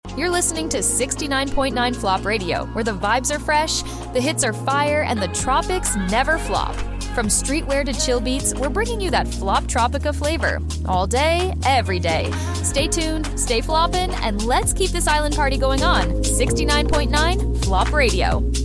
You're listening to 69.9 Flop Radio, where the vibes are fresh, the hits are fire, and the tropics never flop. From streetwear to chill beats, we're bringing you that Flop Tropica flavor. All day, every day. Stay tuned, stay floppin', and let's keep this island party going on. 69.9 Flop Radio.